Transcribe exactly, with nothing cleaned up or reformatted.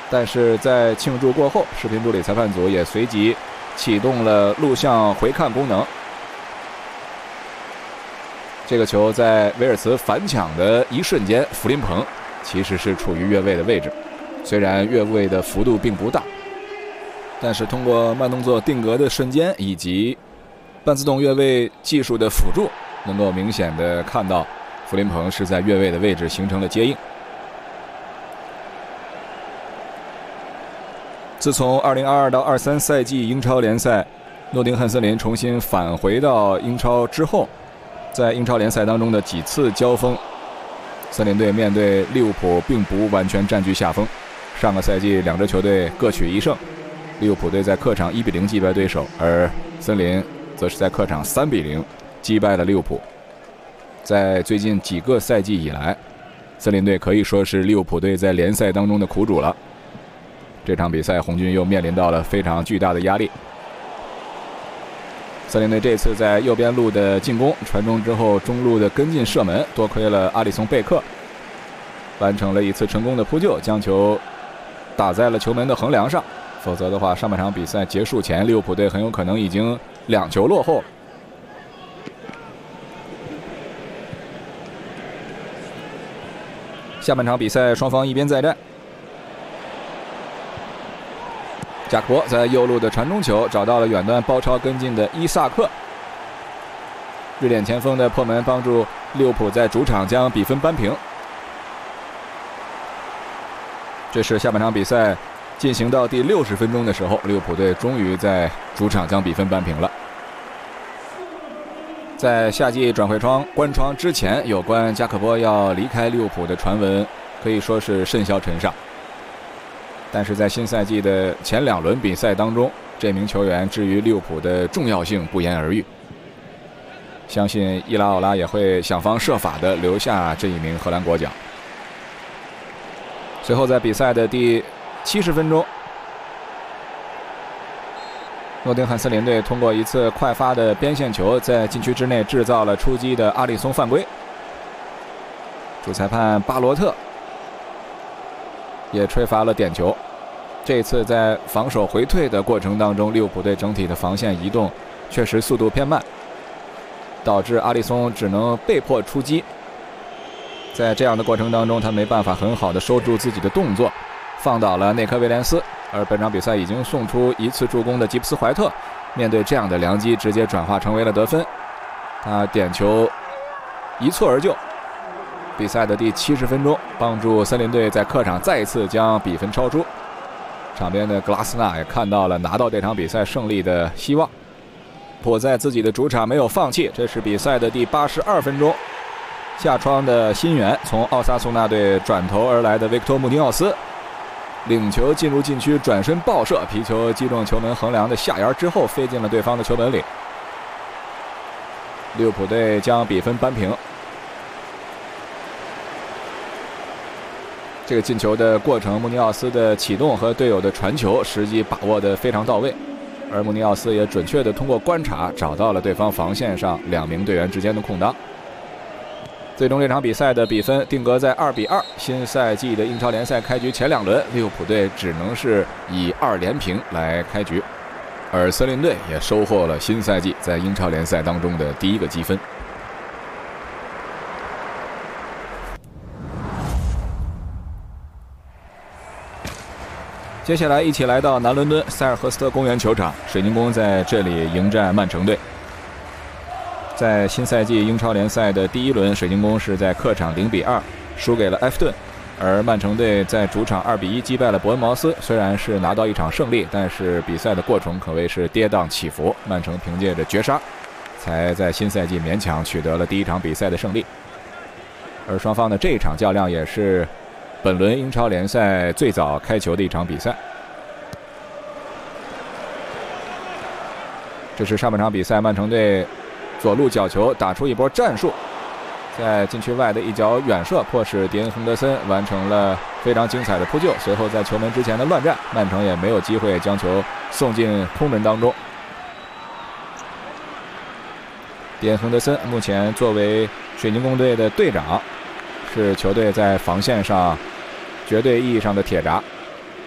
但是在庆祝过后，视频助理裁判组也随即启动了录像回看功能。这个球在威尔茨反抢的一瞬间，弗林彭其实是处于越位的位置，虽然越位的幅度并不大，但是通过慢动作定格的瞬间以及半自动越位技术的辅助，能够明显的看到弗林彭是在越位的位置形成了接应。自从二零二二到二三赛季英超联赛，诺丁汉森林重新返回到英超之后，在英超联赛当中的几次交锋，森林队面对利物浦并不完全占据下风。上个赛季两支球队各取一胜，利物浦队在客场一比零击败对手，而森林则是在客场三比零击败了利物浦。在最近几个赛季以来，森林队可以说是利物浦队在联赛当中的苦主了。这场比赛红军又面临到了非常巨大的压力。森林队这次在右边路的进攻传中之后，中路的跟进射门，多亏了阿里松贝克完成了一次成功的扑救，将球打在了球门的横梁上。否则的话，上半场比赛结束前，利物浦队很有可能已经两球落后。下半场比赛双方一边再战。贾克伯在右路的传中球找到了远端包抄跟进的伊萨克，瑞典前锋的破门帮助利物浦在主场将比分扳平。这是下半场比赛进行到第六十分钟的时候，利物浦队终于在主场将比分扳平了。在夏季转会窗关窗之前，有关加克波要离开利物浦的传闻可以说是甚嚣尘上。但是在新赛季的前两轮比赛当中，这名球员至于利物浦的重要性不言而喻。相信伊拉奥拉也会想方设法地留下这一名荷兰国脚。随后在比赛的第七十分钟，诺丁汉森林队通过一次快发的边线球，在禁区之内制造了出击的阿里松犯规。主裁判巴罗特也吹罚了点球。这次在防守回退的过程当中，利物浦队整体的防线移动确实速度偏慢，导致阿里松只能被迫出击。在这样的过程当中，他没办法很好的收住自己的动作，放倒了内科威廉斯。而本场比赛已经送出一次助攻的吉布斯怀特，面对这样的良机，直接转化成为了得分。他点球一蹴而就。比赛的第七十分钟，帮助森林队在客场再一次将比分超出。场边的格拉斯纳也看到了拿到这场比赛胜利的希望。普在自己的主场没有放弃，这是比赛的第八十二分钟，下窗的新援从奥萨苏纳队转头而来的维克托·穆尼奥斯领球进入禁区，转身爆射，皮球击中球门横梁的下沿之后飞进了对方的球门里。利物浦队将比分扳平。这个进球的过程，穆尼奥斯的启动和队友的传球时机把握得非常到位，而穆尼奥斯也准确地通过观察找到了对方防线上两名队员之间的空当。最终这场比赛的比分定格在二比二。新赛季的英超联赛开局前两轮，利物浦队只能是以二连平来开局，而森林队也收获了新赛季在英超联赛当中的第一个积分。接下来一起来到南伦敦塞尔赫斯特公园球场，水晶宫在这里迎战曼城队。在新赛季英超联赛的第一轮，水晶宫是在客场零比二输给了埃弗顿，而曼城队在主场二比一击败了伯恩茅斯。虽然是拿到一场胜利，但是比赛的过程可谓是跌宕起伏。曼城凭借着绝杀，才在新赛季勉强取得了第一场比赛的胜利。而双方的这一场较量也是本轮英超联赛最早开球的一场比赛。这是上半场比赛，曼城队左路角球打出一波战术，在禁区外的一脚远射，迫使迪恩·亨德森完成了非常精彩的扑救。随后在球门之前的乱战，曼城也没有机会将球送进空门当中。迪恩·亨德森目前作为水晶宫队的队长，是球队在防线上绝对意义上的铁闸。